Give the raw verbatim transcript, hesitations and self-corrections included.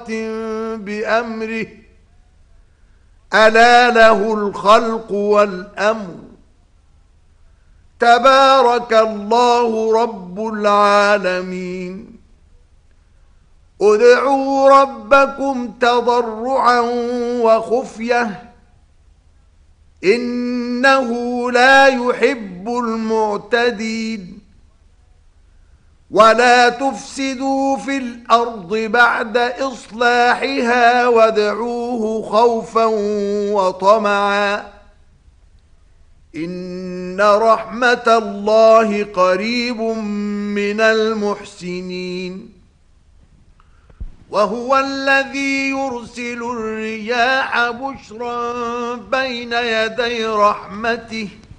بأمره ألا له الخلق والأمر تبارك الله رب العالمين ادعوا ربكم تضرعا وخفية إنه لا يحب المعتدين ولا تفسدوا في الأرض بعد إصلاحها وادعوه خوفا وطمعا إن رحمة الله قريب من المحسنين وهو الذي يرسل الرياح بشرا بين يدي رحمته